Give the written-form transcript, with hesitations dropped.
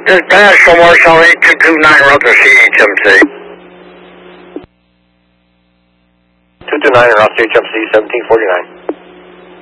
Just pass commercial 8229 Route CHMC. 229 Route CHMC 1749.